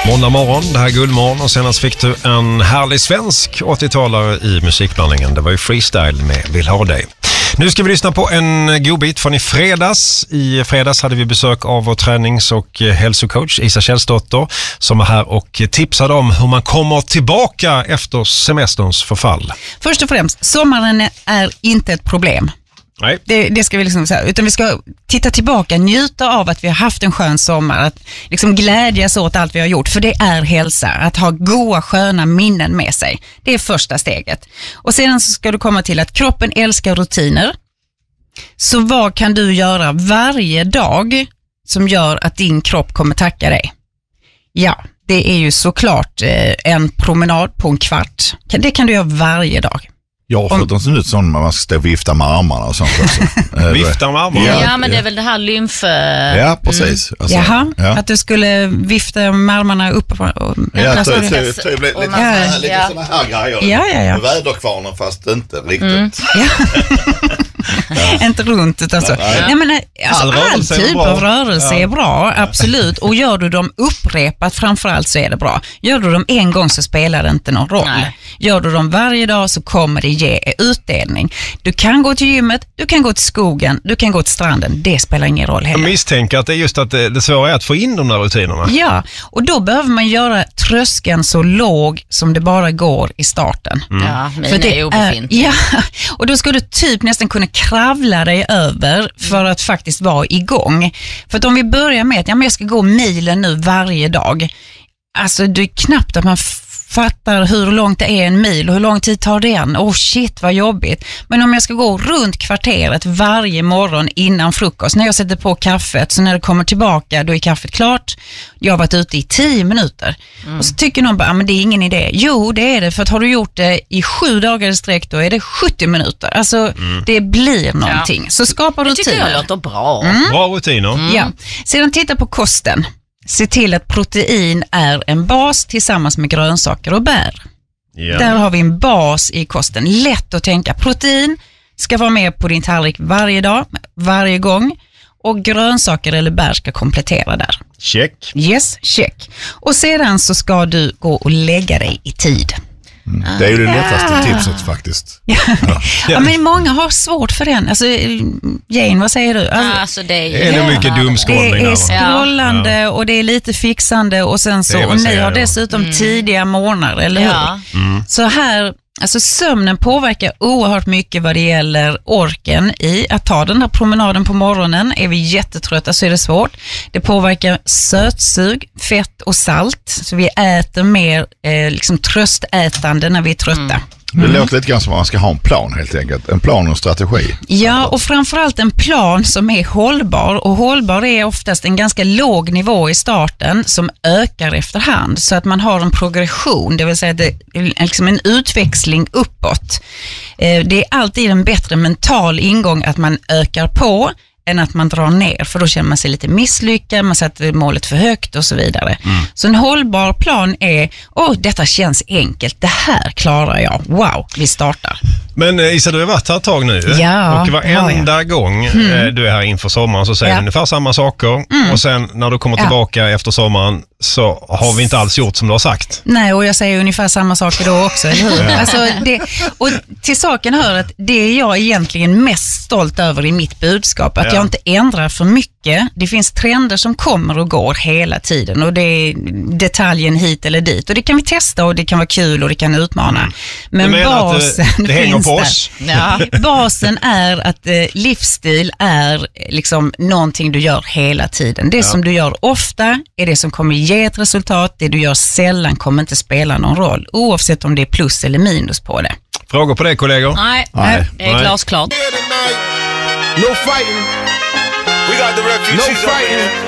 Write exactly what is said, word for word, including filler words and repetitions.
Måndag morgon, det här är Guldmorgon och senast fick du en härlig svensk åttiotalare i musikblandningen. Det var ju Freestyle med Vill ha dig. Nu ska vi lyssna på en godbit från i fredags. I fredags hade vi besök av vår tränings- och hälsocoach Isa Källsdotter som är här och tipsade om hur man kommer tillbaka efter semesterns förfall. Först och främst, sommaren är inte ett problem. Nej. Det, det ska vi liksom säga, utan vi ska titta tillbaka, njuta av att vi har haft en skön sommar, att liksom glädjas åt allt vi har gjort, för det är hälsa, att ha goda sköna minnen med sig. Det är första steget. Och sedan så ska du komma till att kroppen älskar rutiner. Så vad kan du göra varje dag som gör att din kropp kommer tacka dig? Ja, det är ju såklart eh, en promenad på en kvart. Det kan du göra varje dag. Jag har fått en ut sån man ska stå och vifta med armarna och sånt också. Vifta med armarna? Ja, ja, men det är väl det här lymf... Ja, precis. Mm. Alltså, Jaha, ja. Att du skulle vifta med armarna upp och... och ja, typ lite, typ, lite, lite, ja. lite ja. sådana här grejer. Ja, ja, ja. Väderkvarnen fast inte riktigt. Mm. Ja. Ja. Inte runt utan så. Nej, Nej, men, alltså, all, all typ av rörelse ja. är bra, absolut. Och gör du dem upprepat framförallt så är det bra. Gör du dem en gång så spelar det inte någon roll. Nej. Gör du dem varje dag så kommer det ge utdelning. Du kan gå till gymmet, du kan gå till skogen, du kan gå till stranden. Det spelar ingen roll heller. Jag misstänker att det är just att det, det svåra är att få in de där rutinerna. Ja, och då behöver man göra tröskeln så låg som det bara går i starten. Mm. Ja, men för det är obefintlig. Ja, och då ska du typ nästan kunna kravla dig över för att faktiskt vara igång. För att om vi börjar med att ja, men jag ska gå milen nu varje dag. Alltså det är knappt att man fattar hur långt det är en mil och hur lång tid tar den. Åh oh shit vad jobbigt. Men om jag ska gå runt kvarteret varje morgon innan frukost, när jag sätter på kaffet, så när det kommer tillbaka då är kaffet klart. Jag har varit ute i tio minuter. Mm. Och så tycker någon bara, men det är ingen idé. Jo, det är det, för att har du gjort det i sju dagar i sträck då är det sjuttio minuter. Alltså mm. det blir någonting. Ja. Så skapa rutiner. Det tycker jag låter bra. Mm. Bra rutiner. Mm. Ja. Sedan titta på kosten. Se till att protein är en bas tillsammans med grönsaker och bär. Yeah. Där har vi en bas i kosten. Lätt att tänka. Protein ska vara med på din tallrik varje dag, varje gång. Och grönsaker eller bär ska komplettera där. Check. Yes, check. Och sedan så ska du gå och lägga dig i tid. Mm. Det är ju det lättaste tipset faktiskt. Ja. Ja. Ja, men många har svårt för den. Alltså, Jane, vad säger du? Alltså, alltså, det är, är det mycket dumskrollningar. Det är scrollande ja. och det är lite fixande och sen så, och ni har dessutom mm. tidiga morgnar, eller hur? Ja. Mm. Så här, alltså sömnen påverkar oerhört mycket vad det gäller orken i att ta den här promenaden på morgonen. Är vi jättetrötta så är det svårt. Det påverkar sötsug, fett och salt. Så vi äter mer eh, liksom tröstätande när vi är trötta. Mm. Det låter lite grann som att man ska ha en plan helt enkelt. En plan och en strategi. Ja, och framförallt en plan som är hållbar. Och hållbar är oftast en ganska låg nivå i starten som ökar efterhand. Så att man har en progression, det vill säga det är liksom en utväxling uppåt. Det är alltid en bättre mental ingång att man ökar på än att man drar ner, för då känner man sig lite misslyckad, man sätter målet för högt och så vidare. Mm. Så en hållbar plan är, åh, detta känns enkelt, det här klarar jag, wow, vi startar. Men Isa, du har varit här ett tag nu. Ja, och varenda ja. gång mm. du är här inför sommaren så säger ja. du ungefär samma saker. Mm. Och sen när du kommer tillbaka ja. efter sommaren så har vi inte alls gjort som du har sagt. Nej, och jag säger ungefär samma saker då också, eller hur? Ja. Alltså det, och till saken hör att det är jag egentligen mest stolt över i mitt budskap. Att ja. jag inte ändrar för mycket. Det finns trender som kommer och går hela tiden. Och det är detaljen hit eller dit. Och det kan vi testa och det kan vara kul och det kan utmana. Mm. Men basen det, det hänger på oss. Ja. Basen är att eh, livsstil är liksom någonting du gör hela tiden. Det ja. som du gör ofta är det som kommer ge ett resultat. Det du gör sällan kommer inte spela någon roll. Oavsett om det är plus eller minus på det. Frågor på det, kollegor? Nej, Nej. det är Nej. glasklart. No fighting. We got the refugees no fighting.